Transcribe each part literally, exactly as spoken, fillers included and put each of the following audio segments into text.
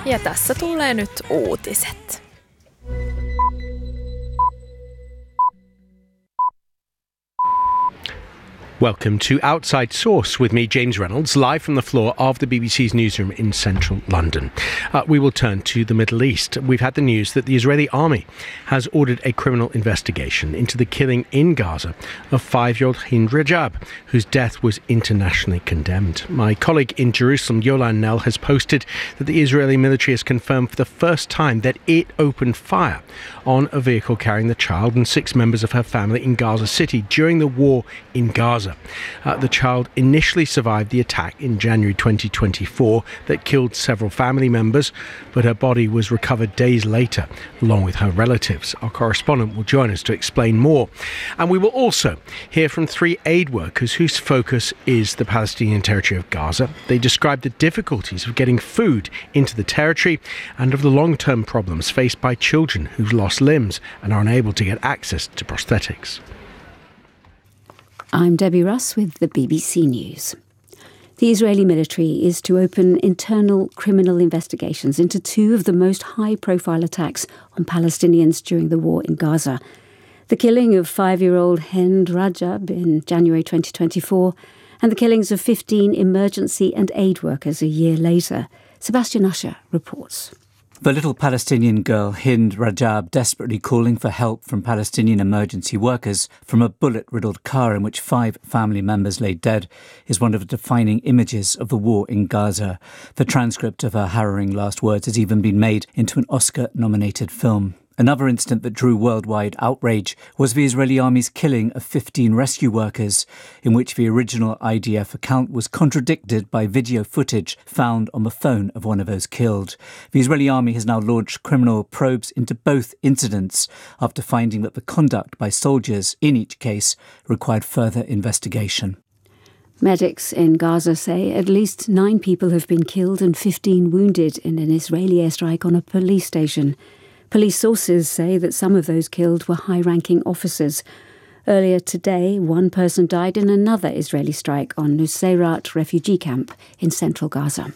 Ja tässä tulee nyt uutiset. Welcome to Outside Source with me, James Reynolds, live from the floor of the B B C's newsroom in central London. Uh, we will turn to the Middle East. We've had the news that the Israeli army has ordered a criminal investigation into the killing in Gaza of five-year-old Hind Rajab, whose death was internationally condemned. My colleague in Jerusalem, Yolan Nell, has posted that the Israeli military has confirmed for the first time that it opened fire on a vehicle carrying the child and six members of her family in Gaza City during the war in Gaza. Uh, the child initially survived the attack in January twenty twenty-four that killed several family members, but her body was recovered days later, along with her relatives. Our correspondent will join us to explain more. And we will also hear from three aid workers whose focus is the Palestinian territory of Gaza. They describe the difficulties of getting food into the territory and of the long-term problems faced by children who've lost limbs and are unable to get access to prosthetics. I'm Debbie Russ with the B B C News. The Israeli military is to open internal criminal investigations into two of the most high-profile attacks on Palestinians during the war in Gaza. The killing of five-year-old Hind Rajab in January twenty twenty-four and the killings of fifteen emergency and aid workers a year later. Sebastian Usher reports. The little Palestinian girl Hind Rajab desperately calling for help from Palestinian emergency workers from a bullet-riddled car in which five family members lay dead is one of the defining images of the war in Gaza. The transcript of her harrowing last words has even been made into an Oscar-nominated film. Another incident that drew worldwide outrage was the Israeli army's killing of fifteen rescue workers, in which the original I D F account was contradicted by video footage found on the phone of one of those killed. The Israeli army has now launched criminal probes into both incidents after finding that the conduct by soldiers in each case required further investigation. Medics in Gaza say at least nine people have been killed and fifteen wounded in an Israeli airstrike on a police station. Police sources say that some of those killed were high-ranking officers. Earlier today, one person died in another Israeli strike on Nuseirat refugee camp in central Gaza.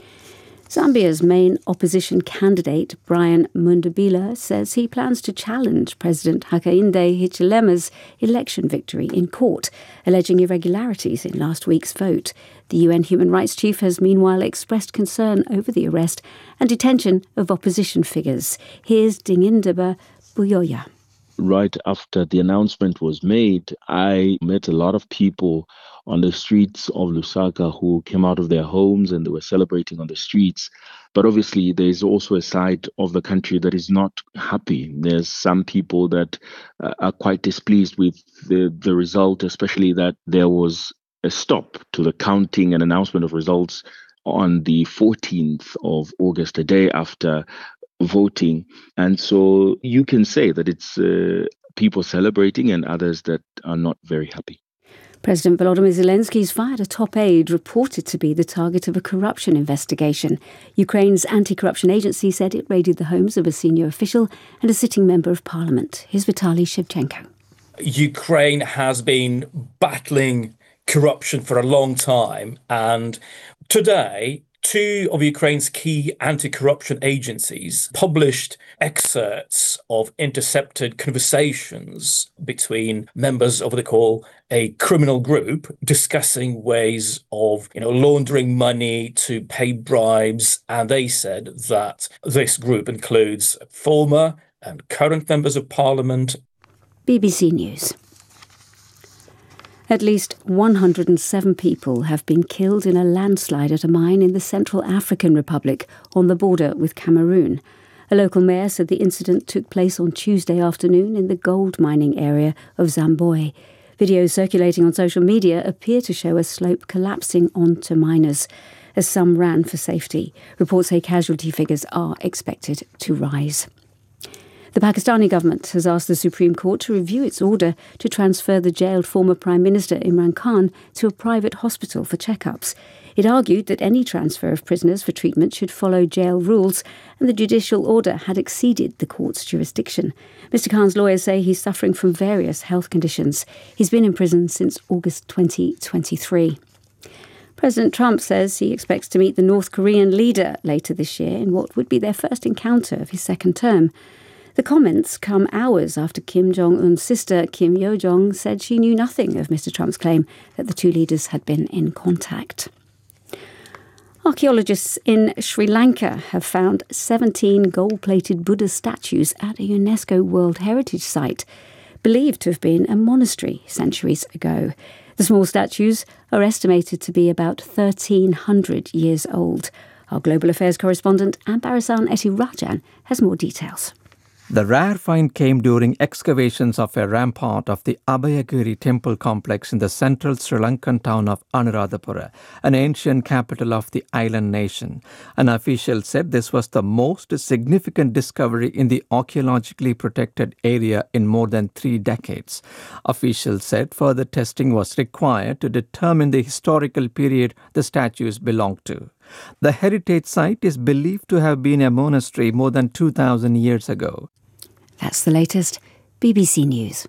Zambia's main opposition candidate, Brian Mundabila, says he plans to challenge President Hakainde Hichilema's election victory in court, alleging irregularities in last week's vote. The U N Human Rights Chief has meanwhile expressed concern over the arrest and detention of opposition figures. Here's Dingindaba Buyoya. Right after the announcement was made, I met a lot of people on the streets of Lusaka who came out of their homes and they were celebrating on the streets. But obviously, there's also a side of the country that is not happy. There's some people that uh, are quite displeased with the, the result, especially that there was a stop to the counting and announcement of results on the fourteenth of August, a day after voting. And so you can say that it's uh, people celebrating and others that are not very happy. President Volodymyr Zelensky's fired a top aide reported to be the target of a corruption investigation. Ukraine's anti-corruption agency said it raided the homes of a senior official and a sitting member of parliament. Here's Vitaly Shevchenko. Ukraine has been battling corruption for a long time, and today two of Ukraine's key anti-corruption agencies published excerpts of intercepted conversations between members of what they call a criminal group discussing ways of, you know, laundering money to pay bribes. And they said that this group includes former and current members of parliament. B B C News. At least one hundred seven people have been killed in a landslide at a mine in the Central African Republic on the border with Cameroon. A local mayor said the incident took place on Tuesday afternoon in the gold mining area of Zamboy. Videos circulating on social media appear to show a slope collapsing onto miners as some ran for safety. Reports say casualty figures are expected to rise. The Pakistani government has asked the Supreme Court to review its order to transfer the jailed former Prime Minister Imran Khan to a private hospital for checkups. It argued that any transfer of prisoners for treatment should follow jail rules, and the judicial order had exceeded the court's jurisdiction. Mister Khan's lawyers say he's suffering from various health conditions. He's been in prison since August twenty twenty-three. President Trump says he expects to meet the North Korean leader later this year in what would be their first encounter of his second term. The comments come hours after Kim Jong-un's sister, Kim Yo-jong, said she knew nothing of Mister Trump's claim that the two leaders had been in contact. Archaeologists in Sri Lanka have found seventeen gold-plated Buddha statues at a UNESCO World Heritage Site, believed to have been a monastery centuries ago. The small statues are estimated to be about thirteen hundred years old. Our Global Affairs correspondent Ambarasan Etirajan has more details. The rare find came during excavations of a rampart of the Abhayagiri temple complex in the central Sri Lankan town of Anuradhapura, an ancient capital of the island nation. An official said this was the most significant discovery in the archaeologically protected area in more than three decades. Officials said further testing was required to determine the historical period the statues belonged to. The heritage site is believed to have been a monastery more than two thousand years ago. That's the latest. B B C News.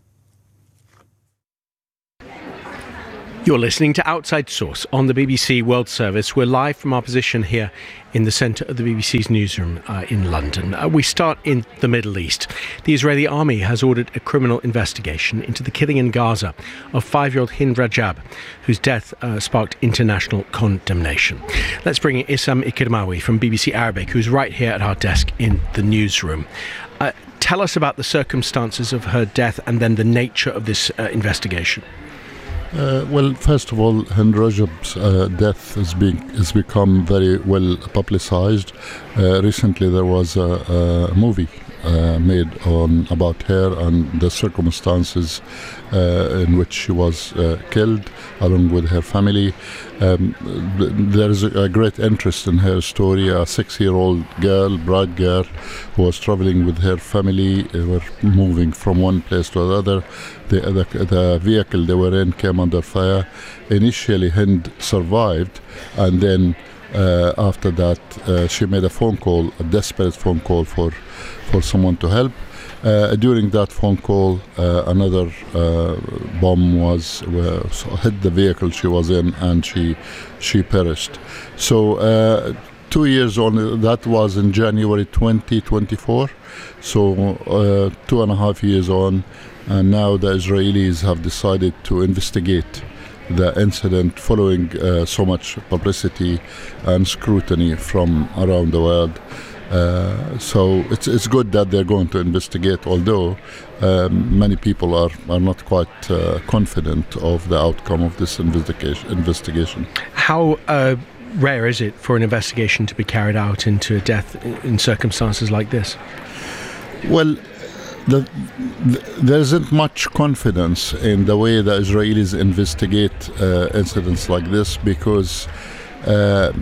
You're listening to Outside Source on the B B C World Service. We're live from our position here in the centre of the B B C's newsroom uh, in London. Uh, we start in the Middle East. The Israeli army has ordered a criminal investigation into the killing in Gaza of five-year-old Hind Rajab, whose death uh, sparked international condemnation. Let's bring in Issam Ikirmawi from B B C Arabic, who's right here at our desk in the newsroom. Uh, tell us about the circumstances of her death and then the nature of this uh, investigation. Uh, well, first of all, Hind Rajab's uh, death has, been, has become very well publicized. Uh, recently, there was a, a movie uh, made on about her and the circumstances uh, in which she was uh, killed, along with her family. Um, there is a, a great interest in her story. A six-year-old girl, bright girl, who was traveling with her family, uh, were moving from one place to another. The, the, the vehicle they were in came under fire. Initially, Hind survived, and then uh, after that, uh, she made a phone call, a desperate phone call for, for someone to help. Uh, during that phone call, uh, another uh, bomb was uh, hit the vehicle she was in, and she she perished. So uh, two years on, that was in January twenty twenty-four. So uh, two and a half years on, and now the Israelis have decided to investigate the incident following uh, so much publicity and scrutiny from around the world. Uh, so it's it's good that they're going to investigate, although um, many people are, are not quite uh, confident of the outcome of this investigation. investigation. How uh, rare is it for an investigation to be carried out into a death in circumstances like this? Well, the, the, there isn't much confidence in the way the Israelis investigate uh, incidents like this, because uh,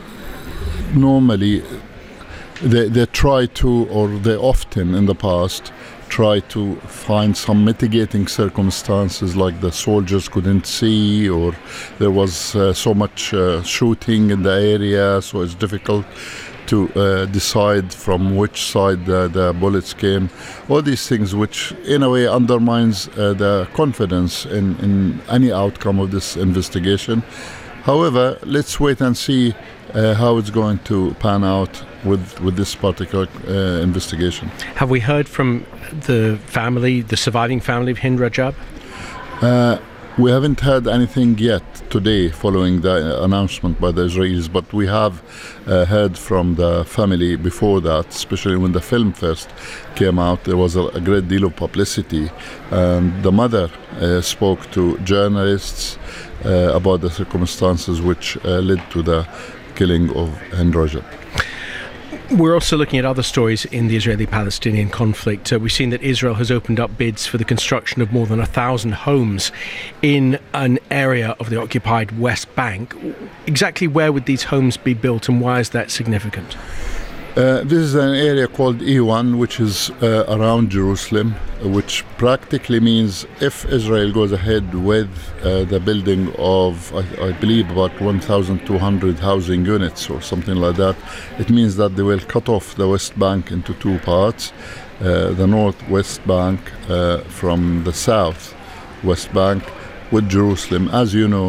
normally They, they try to, or they often in the past, try to find some mitigating circumstances, like the soldiers couldn't see, or there was uh, so much uh, shooting in the area, so it's difficult to uh, decide from which side the, the bullets came. All these things which in a way undermines uh, the confidence in, in any outcome of this investigation. However, let's wait and see uh, how it's going to pan out with, with this particular uh, investigation. Have we heard from the family, the surviving family of Hind Rajab? Uh, we haven't heard anything yet today following the announcement by the Israelis, but we have uh, heard from the family before that, especially when the film first came out. There was a, a great deal of publicity, and the mother uh, spoke to journalists uh, about the circumstances which uh, led to the killing of Hind Rajab. We're also looking at other stories in the Israeli-Palestinian conflict. Uh, we've seen that Israel has opened up bids for the construction of more than a thousand homes in an area of the occupied West Bank. Exactly where would these homes be built, and why is that significant? Uh, this is an area called E one, which is uh, around Jerusalem, which practically means if Israel goes ahead with uh, the building of, I, I believe, about one thousand two hundred housing units or something like that, it means that they will cut off the West Bank into two parts, uh, the Northwest Bank uh, from the South West Bank, with Jerusalem, as you know,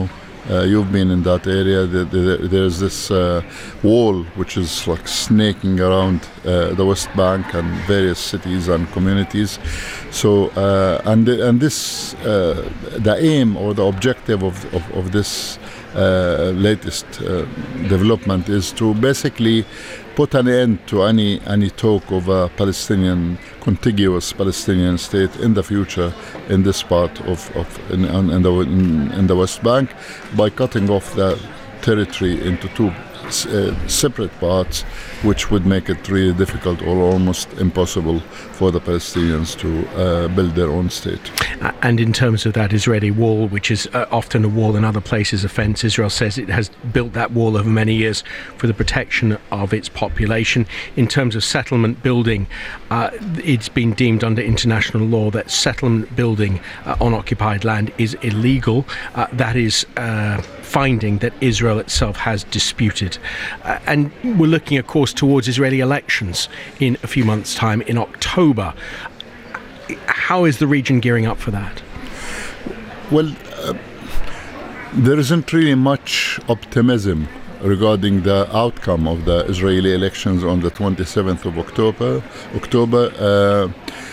Uh, you've been in that area. The, the, there's this uh, wall which is like snaking around uh, the West Bank and various cities and communities. So, uh, and and this, uh, the aim or the objective of of, of this uh, latest uh, development is to basically put an end to any any talk of a Palestinian, contiguous Palestinian state in the future in this part of, of in, in, the, in, in the West Bank by cutting off the territory into two uh, separate parts, which would make it really difficult or almost impossible for the Palestinians to uh, build their own state. And in terms of that Israeli wall, which is uh, often a wall in other places, a fence, Israel says it has built that wall over many years for the protection of its population. In terms of settlement building, uh, it's been deemed under international law that settlement building uh, on occupied land is illegal. Uh, that is uh, finding that Israel itself has disputed. Uh, and we're looking, of course, towards Israeli elections in a few months' time in October. How is the region gearing up for that? Well, uh, there isn't really much optimism regarding the outcome of the Israeli elections on the twenty-seventh of October. October, uh,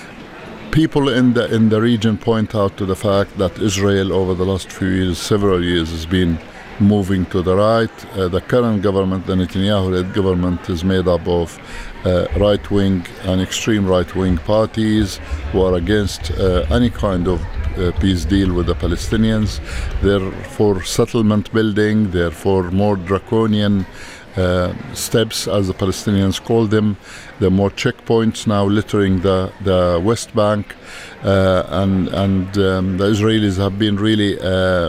people in the in the region point out to the fact that Israel over the last few years, several years, has been moving to the right. Uh, the current government, the Netanyahu-led government, is made up of uh, right-wing and extreme right-wing parties who are against uh, any kind of uh, peace deal with the Palestinians. They're for settlement building, they're for more draconian uh, steps, as the Palestinians call them. There are more checkpoints now littering the, the West Bank, uh, and, and um, the Israelis have been really uh,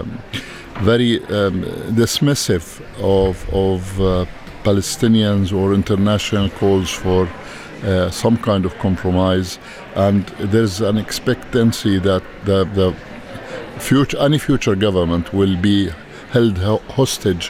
very um, dismissive of, of uh, Palestinians or international calls for uh, some kind of compromise, and there's an expectancy that the, the future, any future government will be held ho- hostage,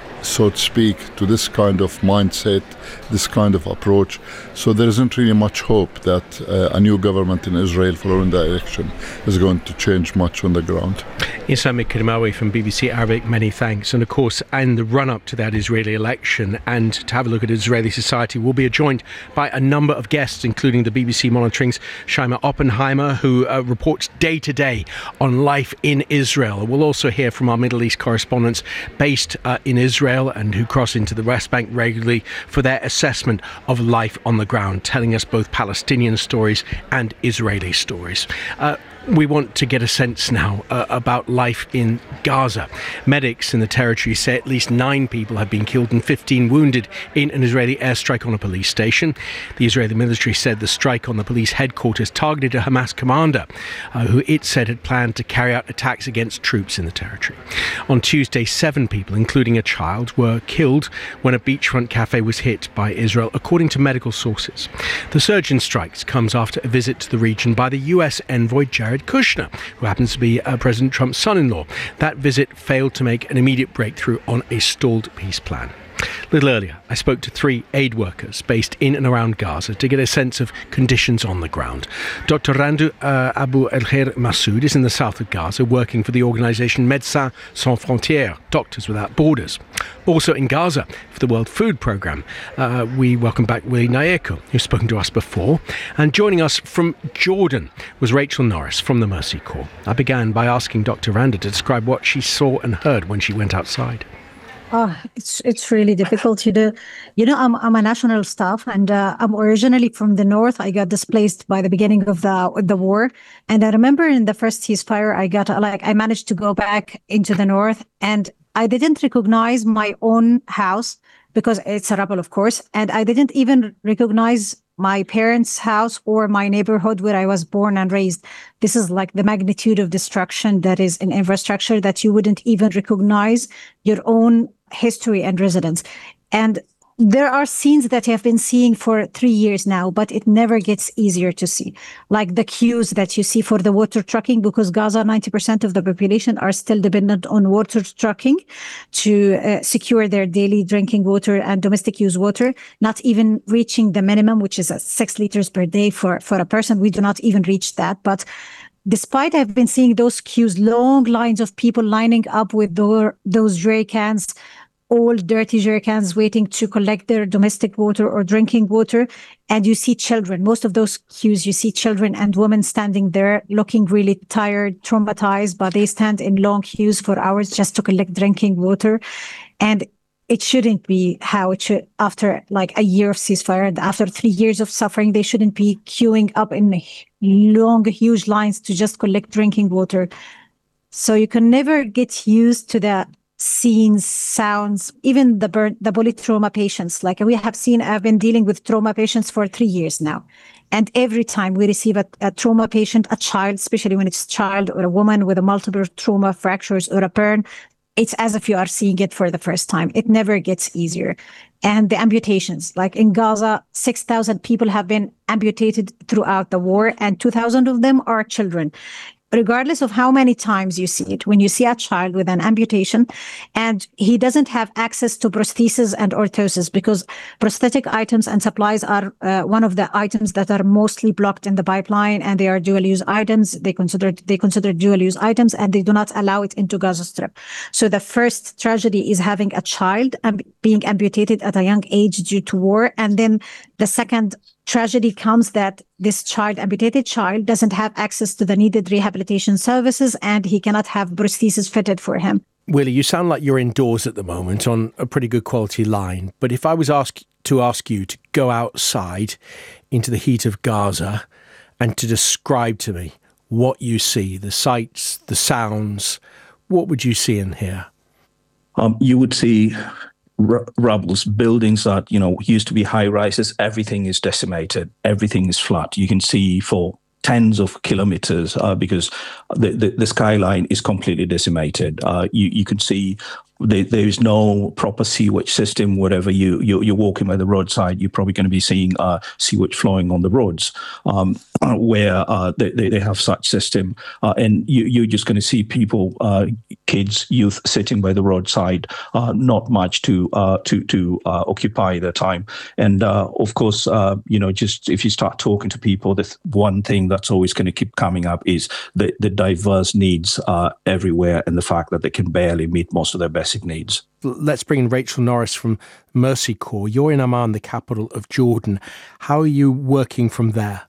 so to speak, to this kind of mindset, this kind of approach. So there isn't really much hope that uh, a new government in Israel following the election is going to change much on the ground. Issam Kirimawi from B B C Arabic, many thanks. And of course, in the run-up to that Israeli election and to have a look at Israeli society, we'll be joined by a number of guests, including the B B C Monitoring's Shaima Oppenheimer, who uh, reports day to day on life in Israel. We'll also hear from our Middle East correspondents based uh, in Israel and who cross into the West Bank regularly for their assessment of life on the ground, telling us both Palestinian stories and Israeli stories. Uh, We want to get a sense now uh, about life in Gaza. Medics in the territory say at least nine people have been killed and fifteen wounded in an Israeli airstrike on a police station. The Israeli military said the strike on the police headquarters targeted a Hamas commander uh, who it said had planned to carry out attacks against troops in the territory. On Tuesday, seven people, including a child, were killed when a beachfront cafe was hit by Israel, according to medical sources. The surge in strikes comes after a visit to the region by the U S envoy Jared Kushner, who happens to be uh, President Trump's son-in-law. That visit failed to make an immediate breakthrough on a stalled peace plan. A little earlier, I spoke to three aid workers based in and around Gaza to get a sense of conditions on the ground. Doctor Randu uh, Abu El-Khair Massoud is in the south of Gaza, working for the organisation Médecins Sans Frontières, Doctors Without Borders. Also in Gaza, for the World Food Programme, uh, we welcome back Willie Nayeko, who's spoken to us before. And joining us from Jordan was Rachel Norris from the Mercy Corps. I began by asking Doctor Randu to describe what she saw and heard when she went outside. Oh, it's it's really difficult. You know, you know, I'm I'm a national staff, and uh, I'm originally from the north. I got displaced by the beginning of the the war, and I remember in the first ceasefire, I got like I managed to go back into the north, and I didn't recognize my own house because it's a rebel, of course, and I didn't even recognize my parents' house or my neighborhood where I was born and raised. This is like the magnitude of destruction that is in infrastructure that you wouldn't even recognize your own history and residence. And there are scenes that you have been seeing for three years now, but it never gets easier to see. Like the queues that you see for the water trucking, because Gaza, ninety percent of the population are still dependent on water trucking to uh, secure their daily drinking water and domestic use water, not even reaching the minimum, which is at six liters per day for, for a person. We do not even reach that. But despite I've been seeing those queues, long lines of people lining up with the, those jerry cans, old dirty jerry cans waiting to collect their domestic water or drinking water. And you see children, most of those queues, you see children and women standing there looking really tired, traumatized, but they stand in long queues for hours just to collect drinking water. And it shouldn't be how it should, after like a year of ceasefire and after three years of suffering, they shouldn't be queuing up in long, huge lines to just collect drinking water. So you can never get used to the scenes, sounds, even the burn, the bullet trauma patients. Like we have seen, I've been dealing with trauma patients for three years now. And every time we receive a, a trauma patient, a child, especially when it's a child or a woman with a multiple trauma fractures or a burn, it's as if you are seeing it for the first time. It never gets easier. And the amputations, like in Gaza, six thousand people have been amputated throughout the war, and two thousand of them are children. Regardless of how many times you see it, when you see a child with an amputation and he doesn't have access to prosthesis and orthosis, because prosthetic items and supplies are uh, one of the items that are mostly blocked in the pipeline, and they are dual-use items. They consider they consider dual-use items, and they do not allow it into Gaza Strip. So the first tragedy is having a child um, being amputated at a young age due to war, and then the second tragedy comes that this child, amputated child, doesn't have access to the needed rehabilitation services, and he cannot have prosthesis fitted for him. Willie, you sound like you're indoors at the moment on a pretty good quality line. But if I was asked to ask you to go outside into the heat of Gaza and to describe to me what you see, the sights, the sounds, what would you see and hear? Um, you would see r- rubbles, buildings that, you know, used to be high rises. Everything is decimated. Everything is flat. You can see for tens of kilometers uh, because the, the, the skyline is completely decimated. Uh, you, you can see there, there is no proper sewage system. Wherever you, you, you're walking by the roadside, you're probably going to be seeing uh, sewage flowing on the roads um, where uh, they, they have such system. Uh, and you, you're just going to see people, uh, kids, youth sitting by the roadside, uh, not much to uh, to to uh, occupy their time. And uh, of course, uh, you know, just if you start talking to people, the th- one thing that's always going to keep coming up is the, the diverse needs uh, everywhere, and the fact that they can barely meet most of their basic needs. Let's bring in Rachel Norris from Mercy Corps. You're in Amman, the capital of Jordan. How are you working from there?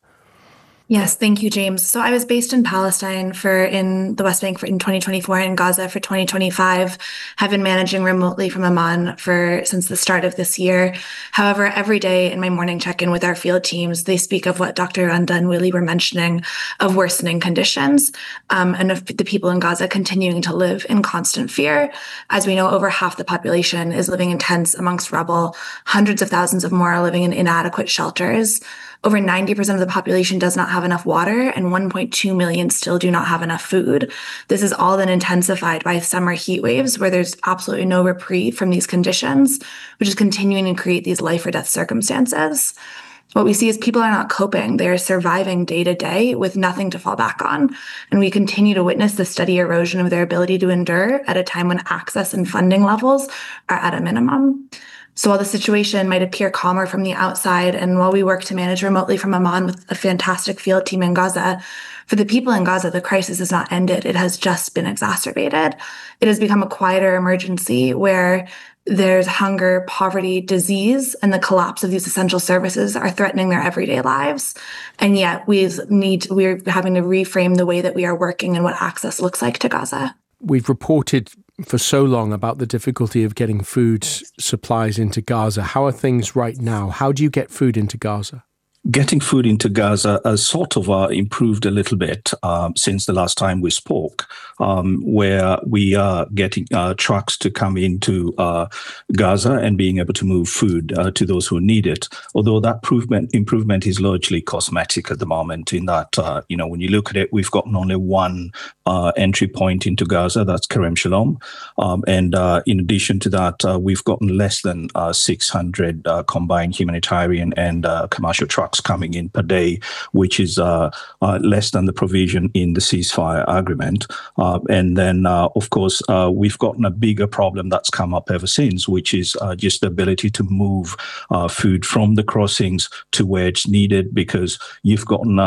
Yes, thank you, James. So I was based in Palestine for in the West Bank for in twenty twenty-four and Gaza for twenty twenty-five. Have been managing remotely from Amman for since the start of this year. However, every day in my morning check-in with our field teams, they speak of what Doctor Randa and Willie were mentioning of worsening conditions um, and of the people in Gaza continuing to live in constant fear. As we know, over half the population is living in tents amongst rubble. Hundreds of thousands of more are living in inadequate shelters. Over ninety percent of the population does not have enough water, and one point two million still do not have enough food. This is all then intensified by summer heat waves, where there's absolutely no reprieve from these conditions, which is continuing to create these life or death circumstances. What we see is people are not coping. They are surviving day to day with nothing to fall back on. And we continue to witness the steady erosion of their ability to endure at a time when access and funding levels are at a minimum. So while the situation might appear calmer from the outside, and while we work to manage remotely from Amman with a fantastic field team in Gaza, for the people in Gaza, the crisis has not ended. It has just been exacerbated. It has become a quieter emergency where there's hunger, poverty, disease, and the collapse of these essential services are threatening their everyday lives. And yet we need, we're having to reframe the way that we are working and what access looks like to Gaza. We've reported for so long about the difficulty of getting food supplies into Gaza. How are things right now? How do you get food into Gaza? Getting food into Gaza has sort of uh, improved a little bit um, since the last time we spoke, um, where we are getting uh, trucks to come into uh, Gaza and being able to move food uh, to those who need it. Although that improvement, improvement is largely cosmetic at the moment, in that, uh, you know, when you look at it, we've gotten only one uh, entry point into Gaza, that's Kerem Shalom. Um, and uh, in addition to that, uh, we've gotten less than uh, six hundred uh, combined humanitarian and uh, commercial trucks coming in per day, which is uh, uh, less than the provision in the ceasefire agreement. Uh, and then, uh, of course, uh, we've gotten a bigger problem that's come up ever since, which is uh, just the ability to move uh, food from the crossings to where it's needed, because you've gotten uh,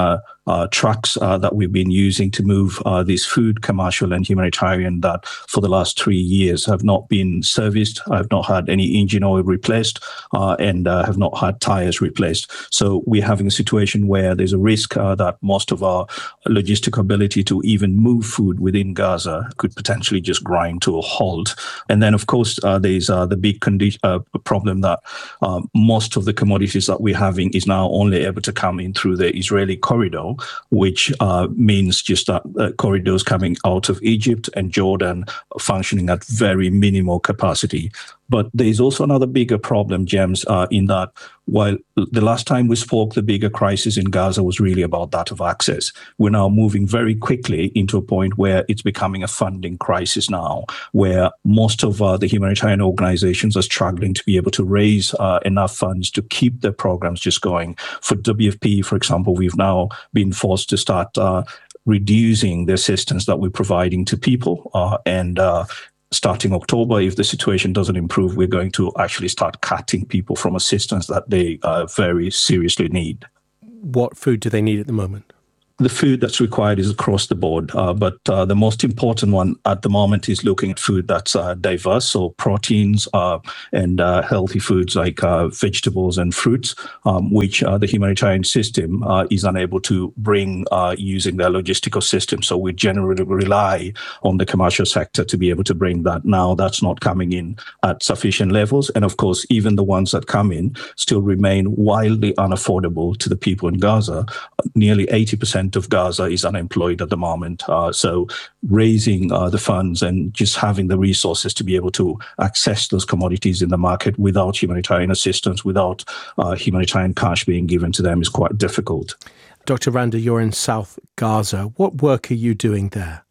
uh, trucks uh, that we've been using to move uh, this food, commercial and humanitarian, that for the last three years have not been serviced, have not had any engine oil replaced, uh, and uh, have not had tires replaced. So we're having a situation where there's a risk uh, that most of our logistic ability to even move food within Gaza could potentially just grind to a halt. And then, of course, uh, there's uh, the big condi- uh, problem that uh, most of the commodities that we're having is now only able to come in through the Israeli corridor, which uh, means just that uh, corridors coming out of Egypt and Jordan functioning at very minimal capacity. But there's also another bigger problem, James, uh, in that while the last time we spoke, the bigger crisis in Gaza was really about that of access. We're now moving very quickly into a point where it's becoming a funding crisis now, where most of uh, the humanitarian organizations are struggling to be able to raise uh, enough funds to keep their programs just going. For W F P, for example, we've now been forced to start uh, reducing the assistance that we're providing to people uh, and uh, starting October, if the situation doesn't improve, we're going to actually start cutting people from assistance that they uh, very seriously need. What food do they need at the moment? The food that's required is across the board, uh, but uh, the most important one at the moment is looking at food that's uh, diverse, so proteins uh, and uh, healthy foods like uh, vegetables and fruits, um, which uh, the humanitarian system uh, is unable to bring uh, using their logistical system. So we generally rely on the commercial sector to be able to bring that. Now that's not coming in at sufficient levels. And of course, even the ones that come in still remain wildly unaffordable to the people in Gaza. Nearly eighty percent of Gaza is unemployed at the moment. Uh, so raising uh, the funds and just having the resources to be able to access those commodities in the market without humanitarian assistance, without uh, humanitarian cash being given to them is quite difficult. Doctor Randa, you're in South Gaza. What work are you doing there?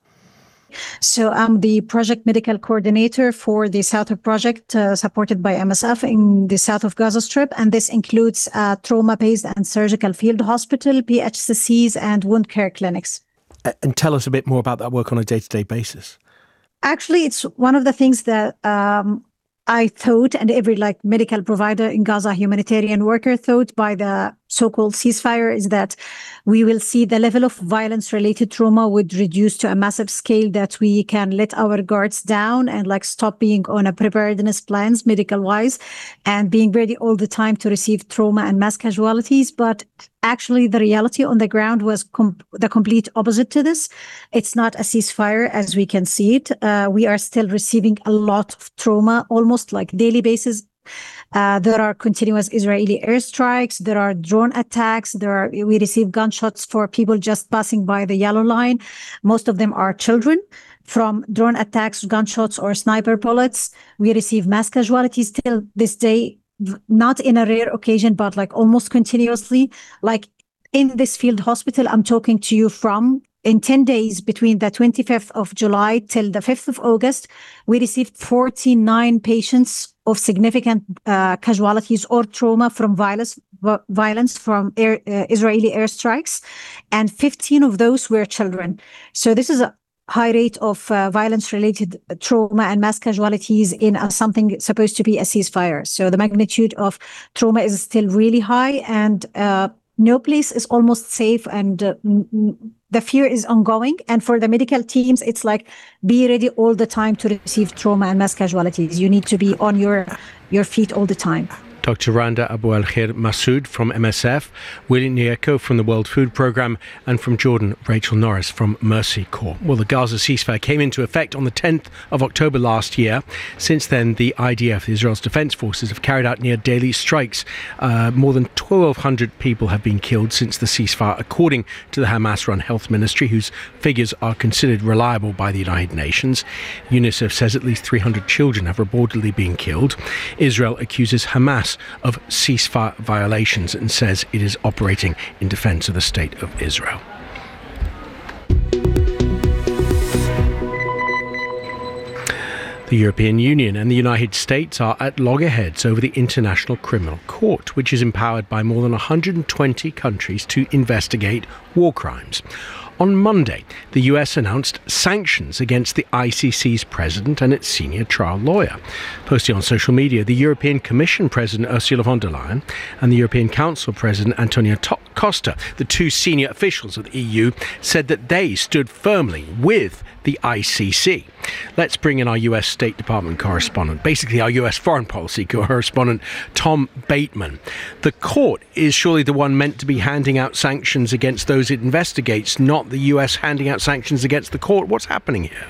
So I'm the project medical coordinator for the South Project uh, supported by M S F in the south of Gaza Strip. And this includes uh, trauma-based and surgical field hospital, P H C Cs, and wound care clinics. And tell us a bit more about that work on a day-to-day basis. Actually, it's one of the things that um, I thought, and every like medical provider in Gaza, humanitarian worker thought by the so-called ceasefire, is that we will see the level of violence-related trauma would reduce to a massive scale, that we can let our guards down and like stop being on a preparedness plans medical-wise and being ready all the time to receive trauma and mass casualties. But actually, the reality on the ground was com- the complete opposite to this. It's not a ceasefire as we can see it. Uh, we are still receiving a lot of trauma, almost like daily basis. Uh, there are continuous Israeli airstrikes. There are drone attacks. There are we receive gunshots for people just passing by the yellow line. Most of them are children. From drone attacks, gunshots, or sniper bullets, we receive mass casualties till this day. Not in a rare occasion, but like almost continuously. Like in this field hospital, I'm talking to you from. In ten days between the twenty-fifth of July till the fifth of August, we received forty-nine patients of significant uh, casualties or trauma from violence, violence from air, uh, Israeli airstrikes, and fifteen of those were children. So this is a high rate of uh, violence-related trauma and mass casualties in a, something supposed to be a ceasefire. So the magnitude of trauma is still really high, and uh, no place is almost safe, and uh, the fear is ongoing. And for the medical teams, it's like, be ready all the time to receive trauma and mass casualties. You need to be on your, your feet all the time. Doctor Randa Abu Al-Khair Masood from M S F, Willie Nyeko from the World Food Programme, and from Jordan, Rachel Norris from Mercy Corps. Well, the Gaza ceasefire came into effect on the tenth of October last year. Since then, the I D F, Israel's defence forces, have carried out near daily strikes. Uh, more than twelve hundred people have been killed since the ceasefire, according to the Hamas-run health ministry, whose figures are considered reliable by the United Nations. UNICEF says at least three hundred children have reportedly been killed. Israel accuses Hamas of ceasefire violations and says it is operating in defence of the state of Israel. The European Union and the United States are at loggerheads over the International Criminal Court, which is empowered by more than one hundred twenty countries to investigate war crimes. On Monday, the U S announced sanctions against the I C C's president and its senior trial lawyer. Posting on social media, the European Commission President Ursula von der Leyen and the European Council President Antonio Costa, the two senior officials of the E U, said that they stood firmly with the I C C. Let's bring in our U S State Department correspondent, basically our U S foreign policy correspondent, Tom Bateman. The court is surely the one meant to be handing out sanctions against those it investigates, not the U S handing out sanctions against the court. What's happening here?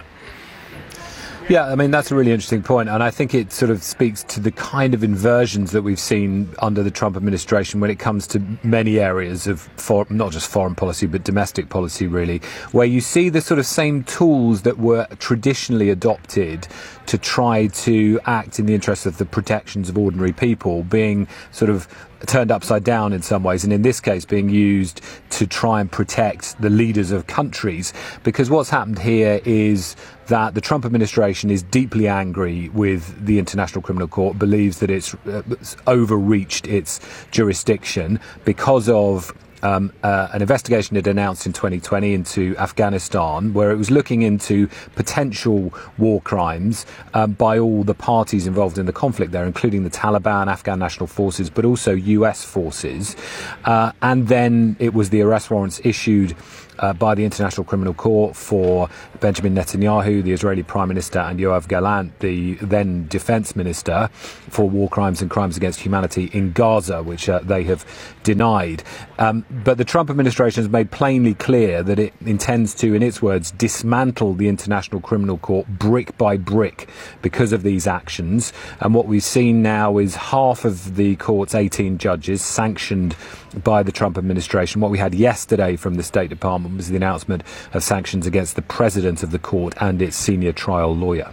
Yeah, I mean, that's a really interesting point, and I think it sort of speaks to the kind of inversions that we've seen under the Trump administration when it comes to many areas of for, not just foreign policy, but domestic policy, really, where you see the sort of same tools that were traditionally adopted to try to act in the interest of the protections of ordinary people being sort of turned upside down in some ways, and in this case being used to try and protect the leaders of countries. Because what's happened here is that the Trump administration is deeply angry with the International Criminal Court, believes that it's uh, overreached its jurisdiction because of Um, uh, an investigation it announced in twenty twenty into Afghanistan, where it was looking into potential war crimes um, by all the parties involved in the conflict there, including the Taliban, Afghan National Forces, but also U S forces. Uh, and then it was the arrest warrants issued Uh, by the International Criminal Court for Benjamin Netanyahu, the Israeli Prime Minister, and Yoav Gallant, the then Defense Minister, for war crimes and crimes against humanity in Gaza, which uh, they have denied. Um, but the Trump administration has made plainly clear that it intends to, in its words, dismantle the International Criminal Court brick by brick because of these actions. And what we've seen now is half of the court's eighteen judges sanctioned by the Trump administration. What we had yesterday from the State Department was the announcement of sanctions against the president of the court and its senior trial lawyer.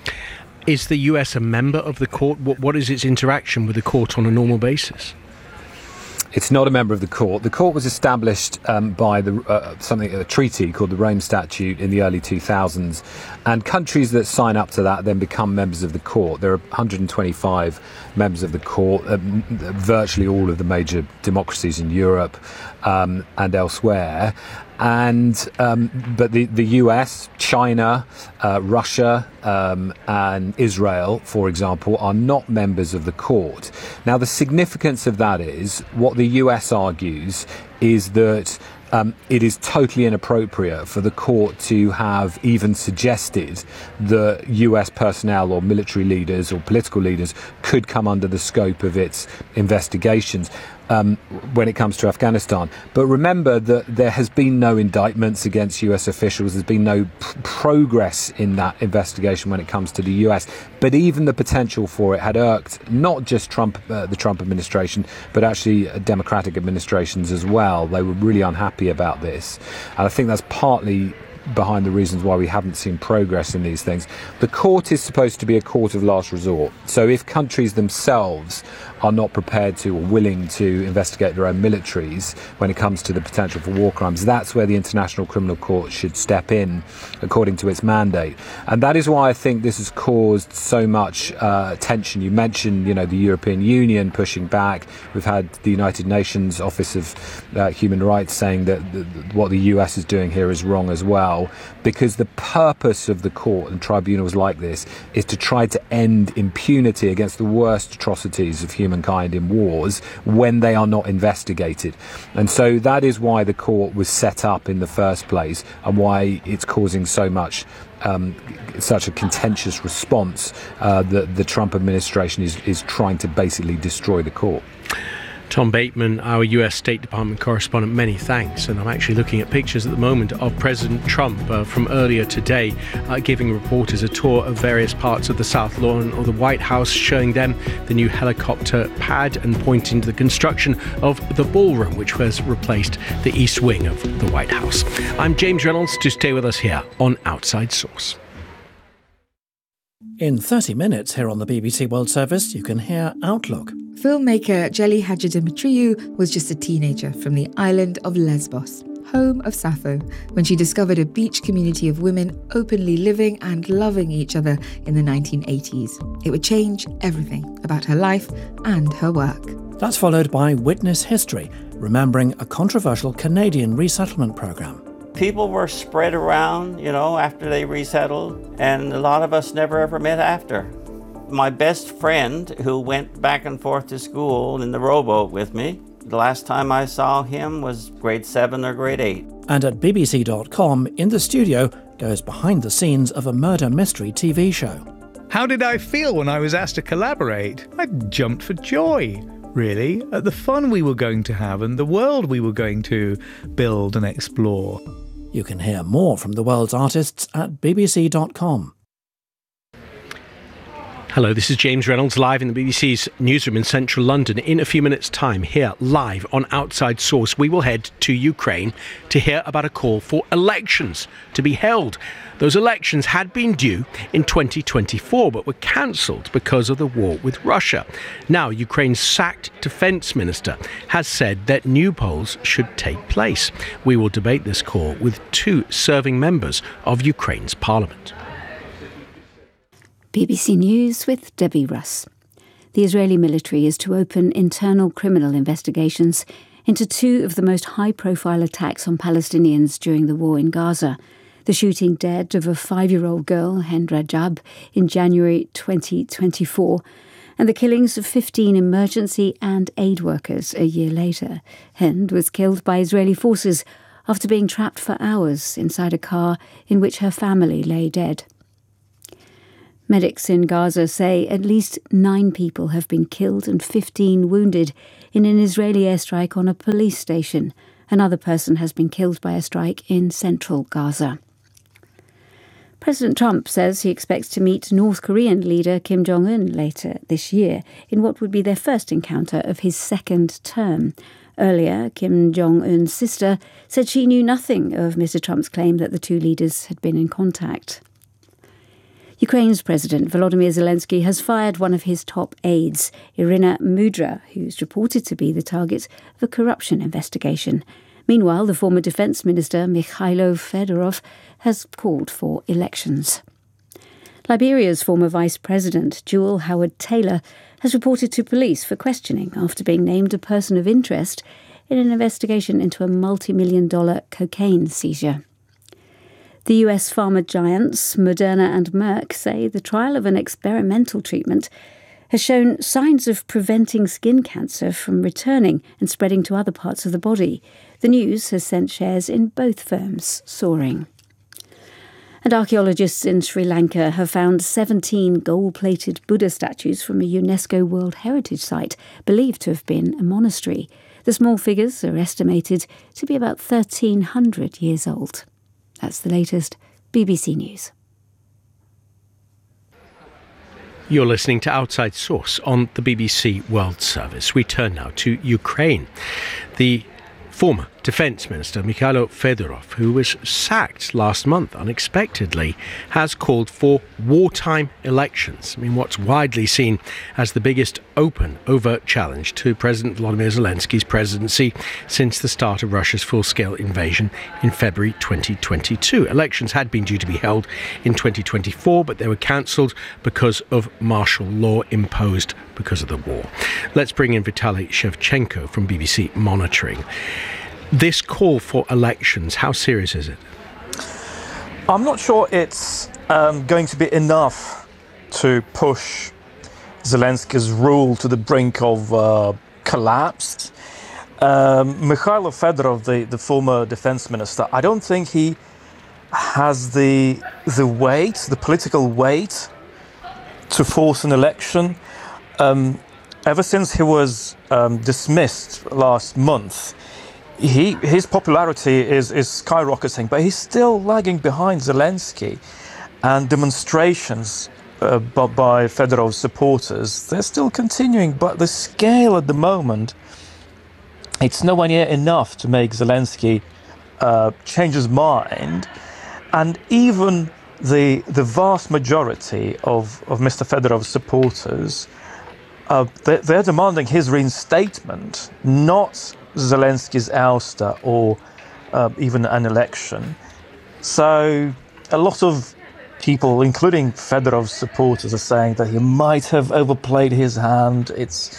Is the U S a member of the court? What, what is its interaction with the court on a normal basis? It's not a member of the court. The court was established um, by the uh, something a treaty called the Rome Statute in the early two thousands, and countries that sign up to that then become members of the court. There are one hundred twenty-five members of the court, uh, virtually all of the major democracies in Europe um, and elsewhere. And um, but the, the U S, China, uh, Russia um, and Israel, for example, are not members of the court. Now, the significance of that is what the U S argues is that Um, it is totally inappropriate for the court to have even suggested that U S personnel or military leaders or political leaders could come under the scope of its investigations um, when it comes to Afghanistan. But remember that there has been no indictments against U S officials. There's been no pr- progress in that investigation when it comes to the U S. But even the potential for it had irked not just Trump, uh, the Trump administration, but actually uh, Democratic administrations as well. They were really unhappy about this. And I think that's partly behind the reasons why we haven't seen progress in these things. The court is supposed to be a court of last resort. So if countries themselves are not prepared to or willing to investigate their own militaries when it comes to the potential for war crimes, that's where the International Criminal Court should step in according to its mandate. And that is why I think this has caused so much uh, tension. You mentioned, you know, the European Union pushing back. We've had the United Nations Office of uh, Human Rights saying that the, what the U S is doing here is wrong as well, because the purpose of the court and tribunals like this is to try to end impunity against the worst atrocities of humankind in wars when they are not investigated. And so that is why the court was set up in the first place and why it's causing so much Um, such a contentious response uh, that the Trump administration is, is trying to basically destroy the court. Tom Bateman, our U S State Department correspondent, many thanks. And I'm actually looking at pictures at the moment of President Trump uh, from earlier today, uh, giving reporters a tour of various parts of the South Lawn or the White House, showing them the new helicopter pad and pointing to the construction of the ballroom, which has replaced the East Wing of the White House. I'm James Reynolds. To stay with us here on Outside Source. In thirty minutes here on the B B C World Service, you can hear Outlook. Filmmaker Jelly Hadjidimitriou was just a teenager from the island of Lesbos, home of Sappho, when she discovered a beach community of women openly living and loving each other in the nineteen eighties. It would change everything about her life and her work. That's followed by Witness History, remembering a controversial Canadian resettlement program. People were spread around, you know, after they resettled, and a lot of us never ever met after. My best friend, who went back and forth to school in the rowboat with me, the last time I saw him was grade seven or grade eight. And at B B C dot com, in the studio, goes behind the scenes of a murder mystery T V show. How did I feel when I was asked to collaborate? I jumped for joy, really, at the fun we were going to have and the world we were going to build and explore. You can hear more from the world's artists at B B C dot com. Hello, this is James Reynolds, live in the B B C's newsroom in central London. In a few minutes' time, here, live on Outside Source, we will head to Ukraine to hear about a call for elections to be held. Those elections had been due in twenty twenty-four, but were cancelled because of the war with Russia. Now, Ukraine's sacked defence minister has said that new polls should take place. We will debate this call with two serving members of Ukraine's parliament. B B C News with Debbie Russ. The Israeli military is to open internal criminal investigations into two of the most high-profile attacks on Palestinians during the war in Gaza. The shooting dead of a five-year-old girl, Hind Rajab, in January twenty twenty-four, and the killings of fifteen emergency and aid workers a year later. Hind was killed by Israeli forces after being trapped for hours inside a car in which her family lay dead. Medics in Gaza say at least nine people have been killed and fifteen wounded in an Israeli airstrike on a police station. Another person has been killed by a strike in central Gaza. President Trump says he expects to meet North Korean leader Kim Jong-un later this year in what would be their first encounter of his second term. Earlier, Kim Jong-un's sister said she knew nothing of Mister Trump's claim that the two leaders had been in contact. Ukraine's President Volodymyr Zelensky has fired one of his top aides, Irina Mudra, who's reported to be the target of a corruption investigation. Meanwhile, the former Defence Minister Mikhailo Fedorov has called for elections. Liberia's former Vice President, Jewel Howard-Taylor, has reported to police for questioning after being named a person of interest in an investigation into a multi-million dollar cocaine seizure. The U S pharma giants Moderna and Merck say the trial of an experimental treatment has shown signs of preventing skin cancer from returning and spreading to other parts of the body. The news has sent shares in both firms soaring. And archaeologists in Sri Lanka have found seventeen gold-plated Buddha statues from a UNESCO World Heritage Site, believed to have been a monastery. The small figures are estimated to be about thirteen hundred years old. That's the latest B B C News. You're listening to Outside Source on the B B C World Service. We turn now to Ukraine. The former Defence Minister Mikhailo Fedorov, who was sacked last month unexpectedly, has called for wartime elections. I mean, what's widely seen as the biggest open, overt challenge to President Volodymyr Zelensky's presidency since the start of Russia's full-scale invasion in February twenty twenty-two. Elections had been due to be held in twenty twenty-four, but they were cancelled because of martial law imposed because of the war. Let's bring in Vitaly Shevchenko from B B C Monitoring. This call for elections, how serious is it? I'm not sure it's um, going to be enough to push Zelensky's rule to the brink of uh, collapse. Um, Mikhailo Fedorov, the, the former defense minister, I don't think he has the, the weight, the political weight to force an election. Um, ever since he was um, dismissed last month, He, his popularity is, is skyrocketing, but he's still lagging behind Zelensky. And demonstrations uh, by, by Fedorov's supporters, they're still continuing, but the scale at the moment, it's nowhere near enough to make Zelensky uh, change his mind. And even the, the vast majority of, of Mister Fedorov's supporters, uh, they're, they're demanding his reinstatement, not Zelensky's ouster or uh, even an election. So a lot of people, including Fedorov's supporters, are saying that he might have overplayed his hand. It's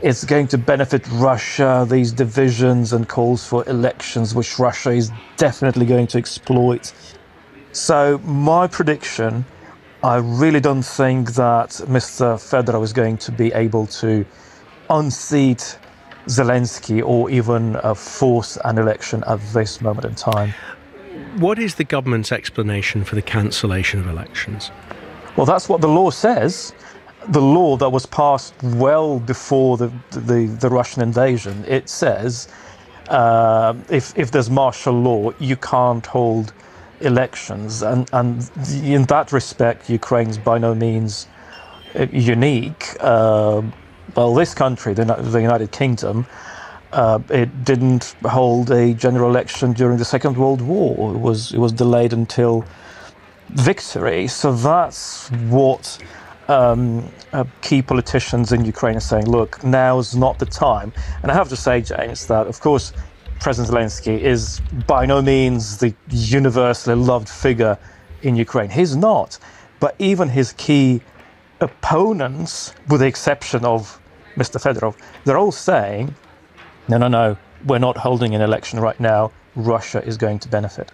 it's going to benefit Russia, these divisions and calls for elections, which Russia is definitely going to exploit. So my prediction, I really don't think that Mister Fedorov is going to be able to unseat Zelensky or even uh, force an election at this moment in time. What is the government's explanation for the cancellation of elections? Well, that's what the law says. The law that was passed well before the the, the Russian invasion. It says uh, if if there's martial law, you can't hold elections, and and in that respect, Ukraine's by no means unique. Uh, well, this country, the, the United Kingdom, uh, it didn't hold a general election during the Second World War. It was it was delayed until victory. So that's what um, uh, key politicians in Ukraine are saying. Look, now is not the time. And I have to say, James, that of course President Zelensky is by no means the universally loved figure in Ukraine. He's not. But even his key opponents, with the exception of Mister Fedorov, they're all saying, no, no, no, we're not holding an election right now. Russia is going to benefit.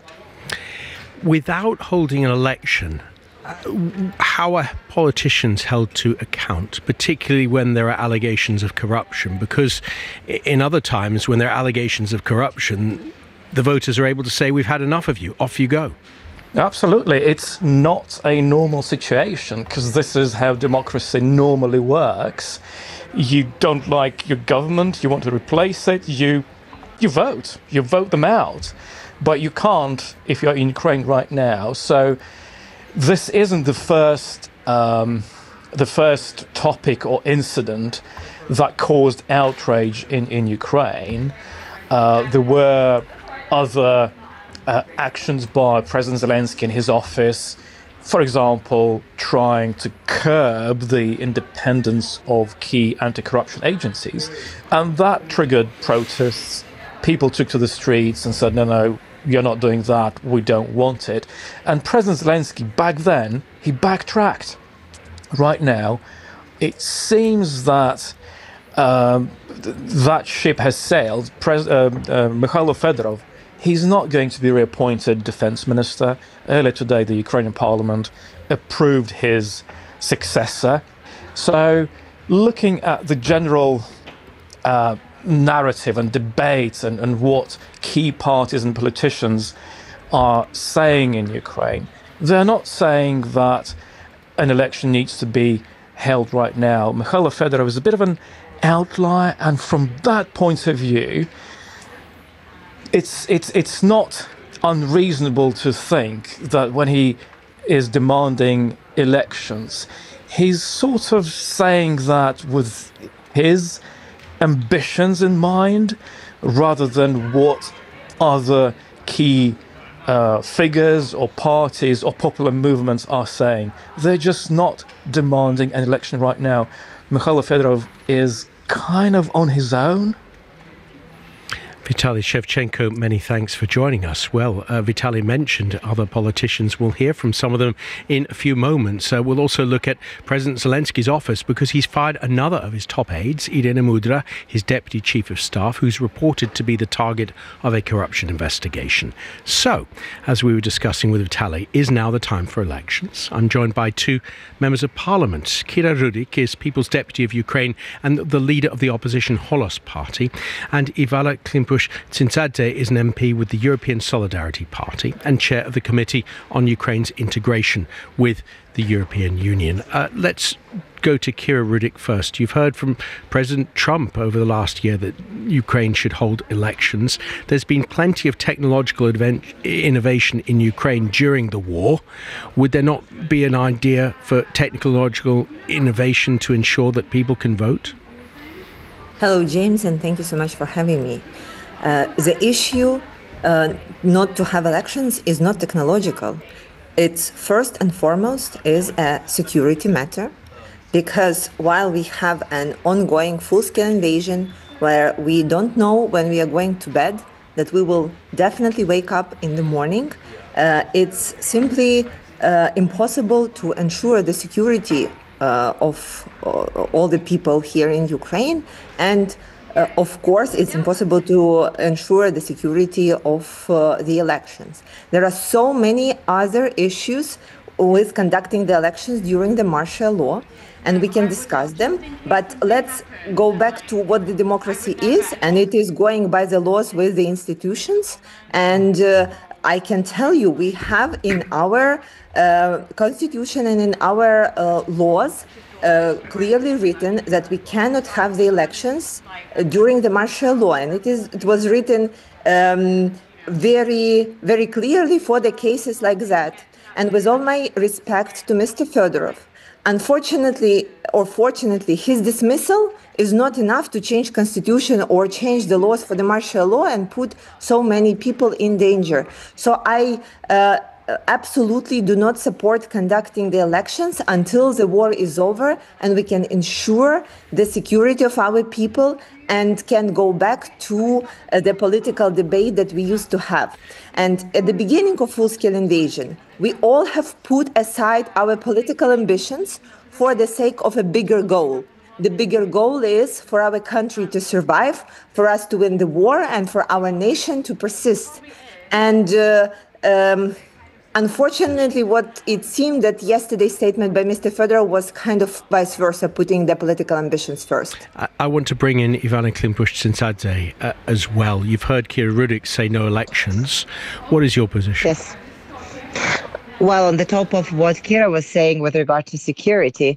Without holding an election, how are politicians held to account, particularly when there are allegations of corruption? Because in other times, when there are allegations of corruption, the voters are able to say, we've had enough of you, off you go. Absolutely. It's not a normal situation, because this is how democracy normally works. You don't like your government, you want to replace it, you you vote, you vote them out. But you can't if you're in Ukraine right now. So this isn't the first um, the first topic or incident that caused outrage in, in Ukraine. Uh, there were other uh, actions by President Zelensky in his office, for example, trying to curb the independence of key anti-corruption agencies. And that triggered protests. People took to the streets and said, no, no, you're not doing that, we don't want it. And President Zelensky, back then, he backtracked. Right now, it seems that um, th- that ship has sailed. Pres- uh, uh, Mikhailo Fedorov, he's not going to be reappointed defense minister. Earlier today, the Ukrainian parliament approved his successor. So, looking at the general uh, narrative and debate and, and what key parties and politicians are saying in Ukraine, they're not saying that an election needs to be held right now. Mikhailo Fedorov is a bit of an outlier, and from that point of view, it's it's it's not unreasonable to think that when he is demanding elections, he's sort of saying that with his ambitions in mind, rather than what other key uh, figures or parties or popular movements are saying. They're just not demanding an election right now. Mikhailo Fedorov is kind of on his own. Vitaly Shevchenko, many thanks for joining us. Well, uh, Vitaly mentioned other politicians. We'll hear from some of them in a few moments. Uh, we'll also look at President Zelensky's office, because he's fired another of his top aides, Irina Mudra, his deputy chief of staff, who's reported to be the target of a corruption investigation. So, as we were discussing with Vitaly, is now the time for elections? I'm joined by two members of parliament. Kira Rudik is People's Deputy of Ukraine and the leader of the opposition Holos Party, and Ivala Klimpush Tsindzadze is an M P with the European Solidarity Party and chair of the Committee on Ukraine's integration with the European Union. Uh, let's go to Kira Rudik first. You've heard from President Trump over the last year that Ukraine should hold elections. There's been plenty of technological event- innovation in Ukraine during the war. Would there not be an idea for technological innovation to ensure that people can vote? Hello, James, and thank you so much for having me. Uh, the issue uh, not to have elections is not technological. It's first and foremost is a security matter, because while we have an ongoing full-scale invasion where we don't know when we are going to bed, that we will definitely wake up in the morning, uh, it's simply uh, impossible to ensure the security uh, of uh, all the people here in Ukraine. And uh, of course, it's impossible to ensure the security of uh, the elections. There are so many other issues with conducting the elections during the martial law, and we can discuss them. But let's go back to what the democracy is, and it is going by the laws with the institutions. And uh, I can tell you, we have in our uh, constitution and in our uh, laws uh, clearly written that we cannot have the elections uh, during the martial law, and it is it was written um, very very clearly for the cases like that. And with all my respect to Mister Fedorov, unfortunately or fortunately, his dismissal is not enough to change constitution or change the laws for the martial law and put so many people in danger. So I uh, absolutely do not support conducting the elections until the war is over and we can ensure the security of our people and can go back to uh, the political debate that we used to have. And at the beginning of full-scale invasion, we all have put aside our political ambitions for the sake of a bigger goal. The bigger goal is for our country to survive, for us to win the war, and for our nation to persist. And uh, um, unfortunately, what it seemed that yesterday's statement by Mister Fedorov was kind of vice versa, putting the political ambitions first. I, I want to bring in Ivana Klimpush-Tsintsadze uh, as well. You've heard Kira Rudik say no elections. What is your position? Yes. Well, on the top of what Kira was saying with regard to security,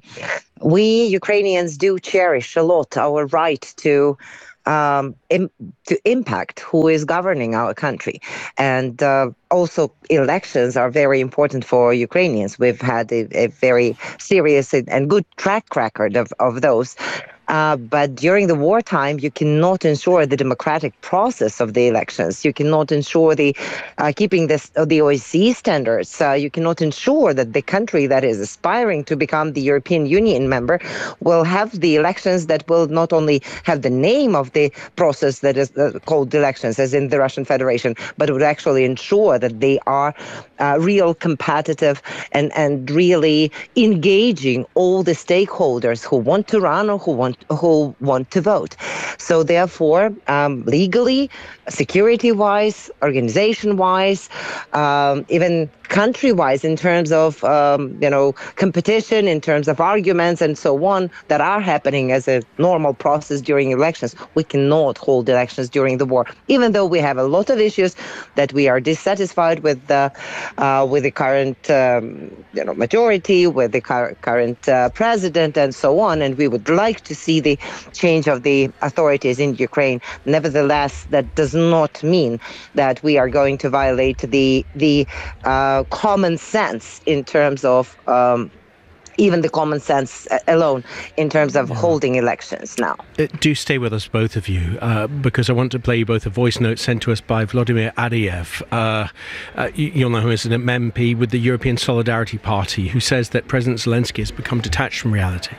we Ukrainians do cherish a lot our right to um, im- to impact who is governing our country. And uh, also elections are very important for Ukrainians. We've had a, a very serious and good track record of, of those. Uh, but during the wartime, you cannot ensure the democratic process of the elections. You cannot ensure the uh, keeping this, uh, the O S C E standards. Uh, you cannot ensure that the country that is aspiring to become the European Union member will have the elections that will not only have the name of the process that is uh, called elections, as in the Russian Federation, but would actually ensure that they are uh, real competitive and, and really engaging all the stakeholders who want to run or who want who want to vote. So therefore, um, legally, security-wise, organization-wise, um, even country-wise, in terms of um, you know competition, in terms of arguments and so on that are happening as a normal process during elections, we cannot hold elections during the war, even though we have a lot of issues that we are dissatisfied with the uh, with the current um, you know majority, with the cur- current uh, president and so on, and we would like to see the change of the authorities in Ukraine. Nevertheless, that does not mean that we are going to violate the the uh, common sense in terms of um, even the common sense alone in terms of holding elections now. Uh, do stay with us, both of you, uh, because I want to play you both a voice note sent to us by Vladimir Adiev. Uh, uh, you'll know him as an M P with the European Solidarity Party, who says that President Zelensky has become detached from reality.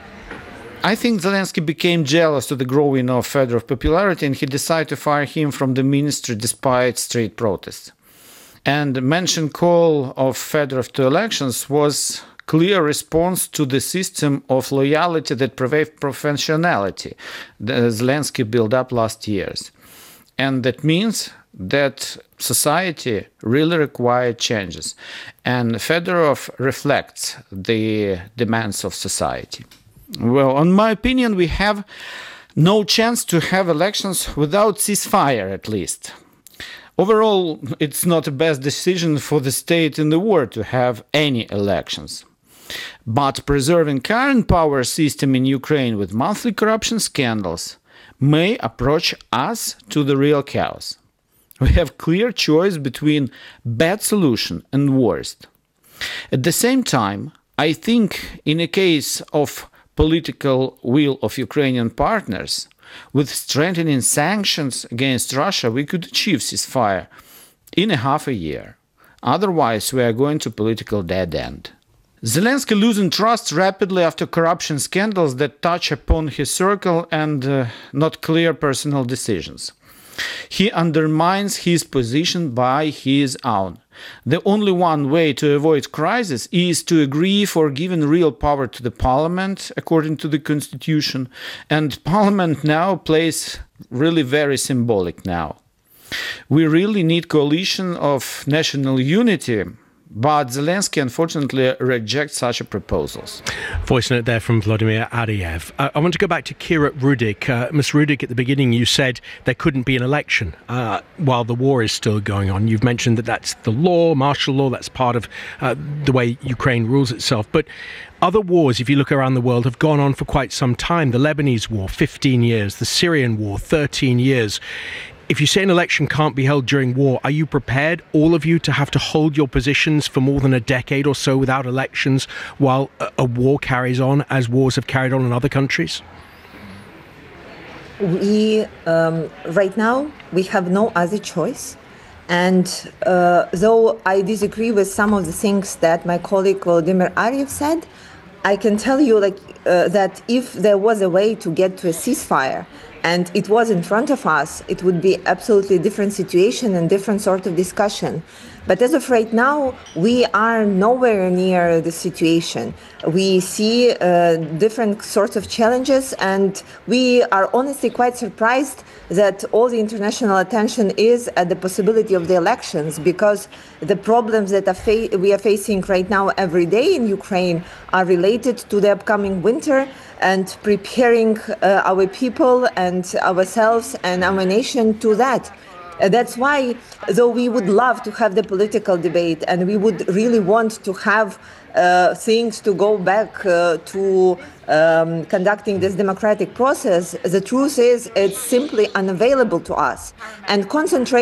I think Zelensky became jealous of the growing of Fedorov popularity, and he decided to fire him from the ministry despite street protests. And the mentioned call of Fedorov to elections was clear response to the system of loyalty that pervades professionality that Zelensky built up last years. And that means that society really required changes. And Fedorov reflects the demands of society. Well, in my opinion, we have no chance to have elections without ceasefire, at least. Overall, it's not the best decision for the state in the war to have any elections. But preserving current power system in Ukraine with monthly corruption scandals may approach us to the real chaos. We have clear choice between bad solution and worst. At the same time, I think in a case of political will of Ukrainian partners, with strengthening sanctions against Russia, we could achieve ceasefire in a half a year. Otherwise, we are going to political dead end. Zelensky losing trust rapidly after corruption scandals that touch upon his circle and uh, not clear personal decisions. He undermines his position by his own. The only one way to avoid crisis is to agree for giving real power to the parliament, according to the constitution. And parliament now plays really very symbolic now. We really need coalition of national unity, but Zelensky unfortunately rejects such proposals. Voice note there from Vladimir Ariev. Uh, I want to go back to Kira Rudik. Uh, Miz Rudik, at the beginning you said there couldn't be an election uh, while the war is still going on. You've mentioned that that's the law, martial law, that's part of uh, the way Ukraine rules itself. But other wars, if you look around the world, have gone on for quite some time. The Lebanese war, fifteen years. The Syrian war, thirteen years. If you say an election can't be held during war, are you prepared, all of you, to have to hold your positions for more than a decade or so without elections while a, a war carries on, as wars have carried on in other countries? We, um, right now, we have no other choice. And uh, though I disagree with some of the things that my colleague Volodymyr Ariev said, I can tell you like uh, that if there was a way to get to a ceasefire, and it was in front of us, it would be absolutely different situation and different sort of discussion. But as of right now, we are nowhere near the situation. We see uh, different sorts of challenges, and we are honestly quite surprised that all the international attention is at the possibility of the elections, because the problems that are fa- we are facing right now every day in Ukraine are related to the upcoming winter and preparing uh, our people and ourselves and our nation to that. Uh, that's why, though we would love to have the political debate and we would really want to have uh, things to go back uh, to um, conducting this democratic process, the truth is it's simply unavailable to us. And concentrate